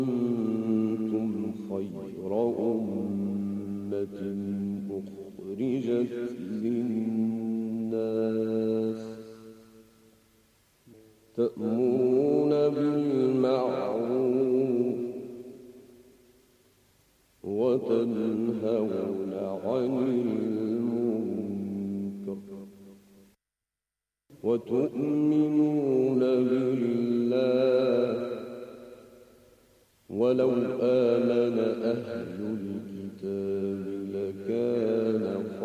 كنتم خير أمة أخرجت للناس تأمرون بالمعروف وتنهون عن المنكر وتؤمنون بالله ولو آمن أهل الكتاب لكان